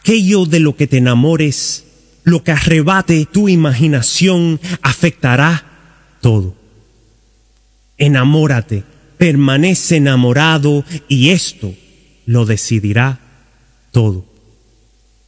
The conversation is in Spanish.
aquello de lo que te enamores, lo que arrebate tu imaginación, afectará todo. Enamórate, permanece enamorado y esto lo decidirá todo.